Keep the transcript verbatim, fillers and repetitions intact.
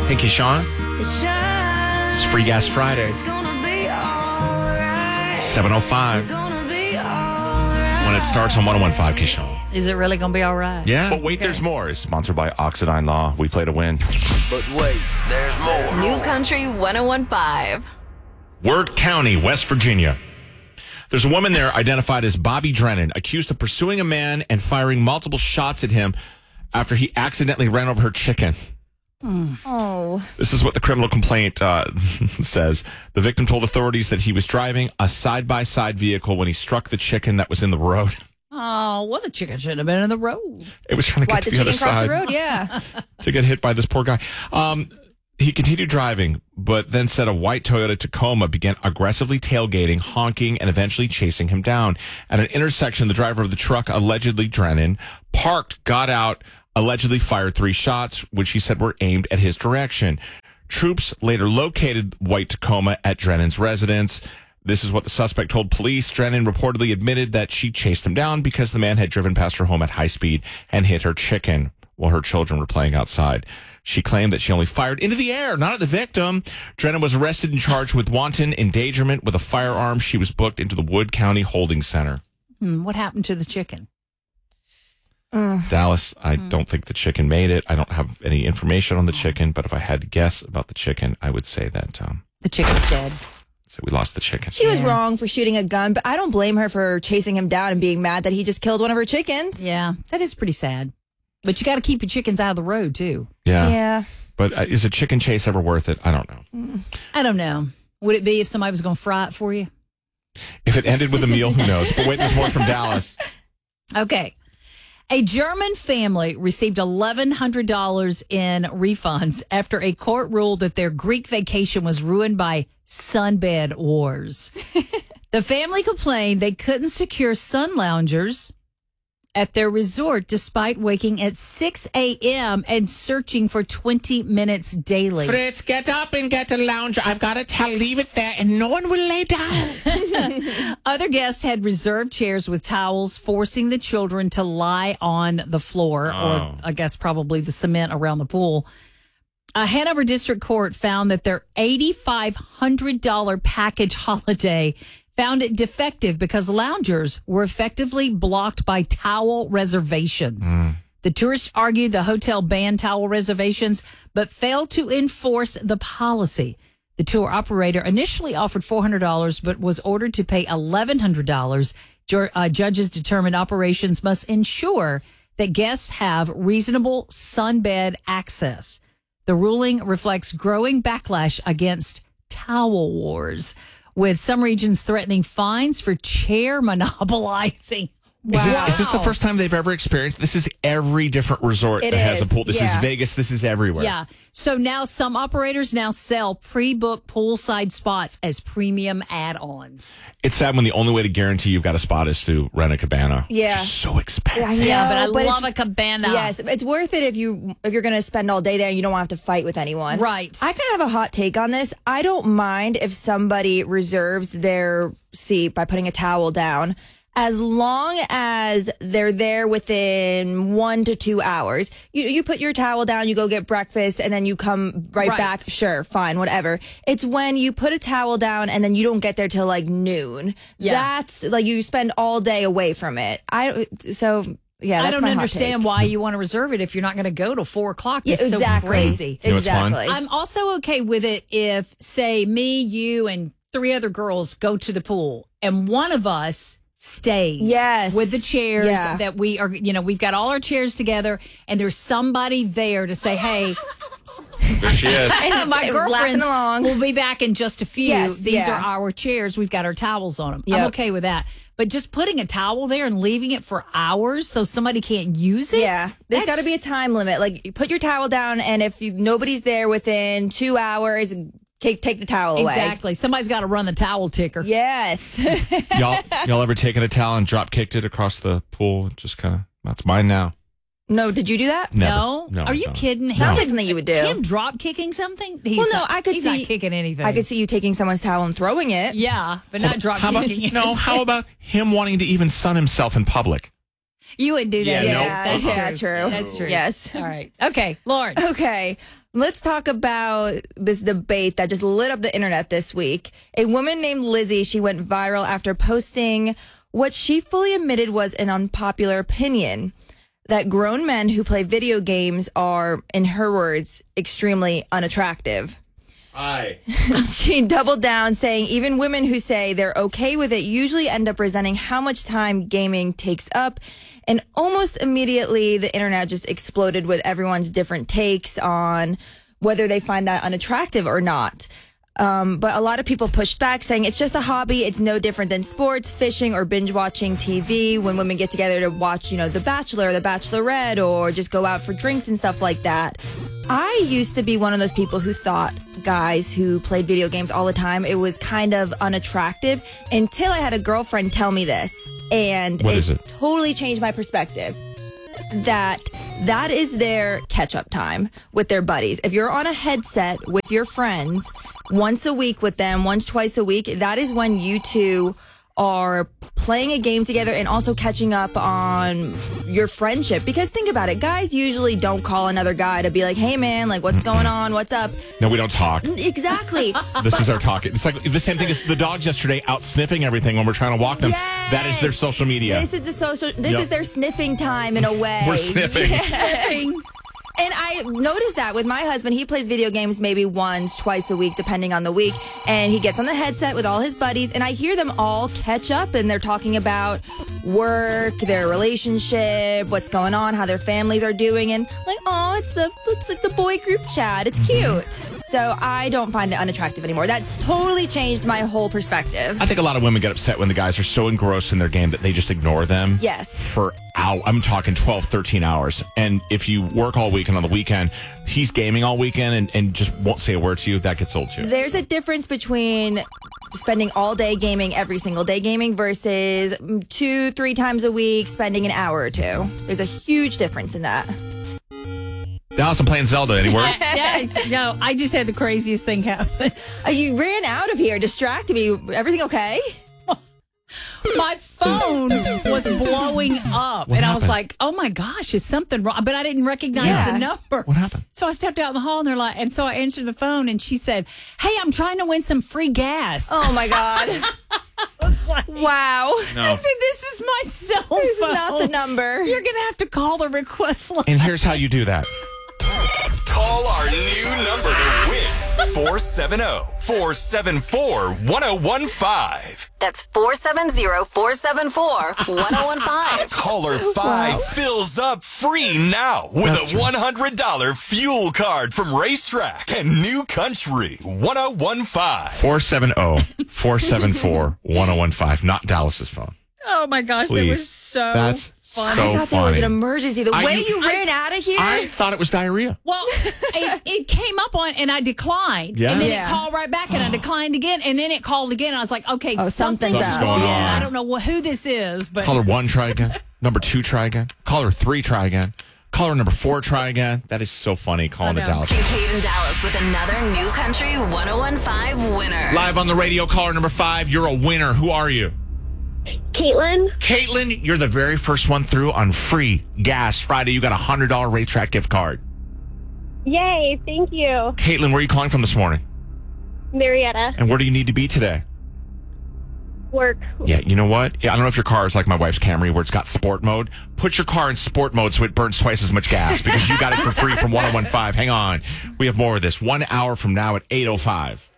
Hey, Keyshawn. It's Free Gas Friday. seven oh five. When it starts on one oh one point five, Keyshawn. Is it really going to be all right? Yeah. But wait, Okay. there's more. Is sponsored by Oxidine Law. We play to win. But wait, there's more. New Country one oh one point five. Wirt County, West Virginia. There's a woman there identified as Bobby Drennan, accused of pursuing a man and firing multiple shots at him after he accidentally ran over her chicken. Mm. Oh. This is what the criminal complaint uh, says. The victim told authorities that he was driving a side-by-side vehicle when he struck the chicken that was in the road. Oh, well, the chicken shouldn't have been in the road. It was trying to Why get the to the chicken other cross side the road? Yeah. to get hit by this poor guy. Um, he continued driving, but then said a white Toyota Tacoma began aggressively tailgating, honking, and eventually chasing him down. At an intersection, the driver of the truck, allegedly Drennan, parked, got out, allegedly fired three shots, which he said were aimed at his direction. Troops later located white Tacoma at Drennan's residence. This is what the suspect told police. Drennan reportedly admitted that she chased him down because the man had driven past her home at high speed and hit her chicken while her children were playing outside. She claimed that she only fired into the air, not at the victim. Drennan was arrested and charged with wanton endangerment with a firearm. She was booked into the Wood County Holding Center. Hmm, what happened to the chicken? Dallas, I don't think the chicken made it. I don't have any information on the chicken, but if I had to guess about the chicken, I would say that um, The chicken's dead. so we lost the chicken. She was wrong for shooting a gun, but I don't blame her for chasing him down and being mad that he just killed one of her chickens. Yeah, that is pretty sad. But you got to keep your chickens out of the road, too. Yeah. Yeah. But uh, is a chicken chase ever worth it? I don't know. I don't know. Would it be if somebody was going to fry it for you? If it ended with a meal, who knows? But wait, there's more from Dallas. Okay. A German family received eleven hundred dollars in refunds after a court ruled that their Greek vacation was ruined by sunbed wars. The family complained they couldn't secure sun loungers at their resort despite waking at six a.m. and searching for twenty minutes daily. Fritz, get up and get a lounger. I've got a towel. Leave it there, and no one will lay down. Other guests had reserved chairs with towels, forcing the children to lie on the floor, Oh. or I guess probably the cement around the pool. A Hanover District Court found that their eight thousand five hundred dollars package holiday found it defective because loungers were effectively blocked by towel reservations. The tourists argued the hotel banned towel reservations, but failed to enforce the policy. The tour operator initially offered four hundred dollars, but was ordered to pay eleven hundred dollars. Ju- uh, judges determined operations must ensure that guests have reasonable sunbed access. The ruling reflects growing backlash against towel wars, with some regions threatening fines for chair monopolizing. Is, this, is this the first time they've ever experienced? This is every different resort It that has is, a pool. This yeah. is Vegas. This is everywhere. Yeah. So now some operators now sell pre-booked poolside spots as premium add-ons. It's sad when the only way to guarantee you've got a spot is to rent a cabana. Yeah. Which is so expensive. I Yeah, but I know, but love it's- a cabana. Yes, it's worth it if you if you're going to spend all day there and you don't want to have to fight with anyone. Right. I kind of have a hot take on this. I don't mind if somebody reserves their seat by putting a towel down, as long as they're there within one to two hours. You you put your towel down, you go get breakfast, and then you come right, Right. back. Sure, fine, whatever. It's when you put a towel down and then you don't get there till like noon. Yeah. That's like you spend all day away from it. I so yeah. That's I don't my hot understand take. why you want to reserve it if you're not going to go till four o'clock. Yeah, That's exactly. so crazy. You know what's fun? Exactly. I'm also okay with it if, say, me, you, and three other girls go to the pool and one of us stays Yes. with the chairs Yeah. that we are, you know, we've got all our chairs together and there's somebody there to say, hey, There she is. my Laughing girlfriends along. will be back in just a few. Yes, These yeah. are our chairs. We've got our towels on them. I'm Yep. okay with that. But just putting a towel there and leaving it for hours so somebody can't use it? Yeah, there's got to that's- be a time limit. Like, you put your towel down, and if you, nobody's there within two hours, take, take the towel away. Exactly. Somebody's got to run the towel ticker. Yes. y'all, y'all ever taken a towel and drop kicked it across the pool? Just kind of, that's mine now. No, did you do that? Never. No? No, Are you no. kidding? Sounds like something you would do. Him drop kicking something? He's Well, no, not- I could he's see- not kicking anything. I could see you taking someone's towel and throwing it. Yeah, but not drop How about, kicking it. no, how about him wanting to even sun himself in public? You wouldn't do that. Yeah, No, nope. That's yeah, true. true. That's true. Yes. All right. Okay, Lauren. Okay, let's talk about this debate that just lit up the internet this week. A woman named Lizzie, she went viral after posting what she fully admitted was an unpopular opinion, that grown men who play video games are, in her words, extremely unattractive. Aye. She doubled down, saying even women who say they're okay with it usually end up resenting how much time gaming takes up. And almost immediately, the internet just exploded with everyone's different takes on whether they find that unattractive or not. Um, but a lot of people pushed back, saying it's just a hobby. It's no different than sports, fishing, or binge watching T V. When women get together to watch, you know, The Bachelor, or The Bachelorette, or just go out for drinks and stuff like that. I used to be one of those people who thought guys who played video games all the time, it was kind of unattractive until I had a girlfriend tell me this. And What it, is it? totally changed my perspective. That that is their catch-up time with their buddies. If you're on a headset with your friends once a week with them, once, twice a week, that is when you two are playing a game together and also catching up on your friendship. Because think about it, guys usually don't call another guy to be like, hey man, like what's going on? What's up? No, we don't talk. Exactly. This is our talk. It's like the same thing as the dogs yesterday out sniffing everything when we're trying to walk them. Yes. That is their social media. This is the social, this Yep. is their sniffing time in a way. We're sniffing. Yes. And I noticed that with my husband. He plays video games maybe once, twice a week, depending on the week. And he gets on the headset with all his buddies, and I hear them all catch up, and they're talking about work, their relationship, what's going on, how their families are doing, and like, oh, it's the it's like the boy group chat. It's cute. So I don't find it unattractive anymore. That totally changed my whole perspective. I think a lot of women get upset when the guys are so engrossed in their game that they just ignore them. Yes. For hours. I'm talking twelve, thirteen hours. And if you work all week and on the weekend, he's gaming all weekend and, and just won't say a word to you, that gets old too. There's a difference between spending all day gaming, every single day gaming, versus two, three times a week spending an hour or two. There's a huge difference in that. Dallas, I'm playing Zelda. Any word? Yeah, it's- no, I just had the craziest thing happen. Uh, you ran out of here, distracted me. Everything okay? My phone was blowing up, What and I was happened? like, "Oh my gosh, is something wrong?" But I didn't recognize Yeah. the number. What happened? So I stepped out in the hall, and they're like, and so I answered the phone, and she said, "Hey, I'm trying to win some free gas." Oh my God. Wow. I said, "This is my cell phone. This is not the number. You're gonna have to call the request line." And here's how you do that. Call our new number to win. four seven zero, four seven four, one zero one five. That's four seven zero, four seven four, one zero one five. Caller five fills up free now with That's a right. one hundred dollars fuel card from Racetrack and New Country one zero one five. four seven zero, four seven four, one zero one five. Not Dallas's phone. Oh my gosh, Please. that was so That's funny. so I thought there was funny. an emergency. The I- way you- you ran out of here. I thought it was diarrhea. Well, it, it came up on, and I declined. Yeah? And then Yeah. it called right back, and I declined again, and then it called again. I was like, okay, Oh, something's Something's up. going on. Yeah, I don't know wh- who this is, but Caller one, try again. Number two, try again. Caller three, try again. Caller number four, try again. That is so funny calling I the know. Dallas. Kate and Dallas with another New Country one zero one five winner. Live on the radio, caller number five. You're a winner. Who are you? Caitlin. Caitlin, you're the very first one through on free gas Friday. You got a one hundred dollars Racetrack gift card. Yay, thank you. Caitlin, where are you calling from this morning? Marietta. And where do you need to be today? Work. Yeah, you know what? Yeah, I don't know if your car is like my wife's Camry where it's got sport mode. Put your car in sport mode so it burns twice as much gas because you got it for free from one oh one five. Hang on. We have more of this one hour from now at eight oh five.